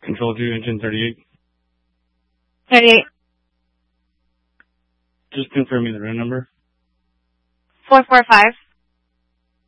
Control 2, engine 38. 38. Just confirming the room number. 445.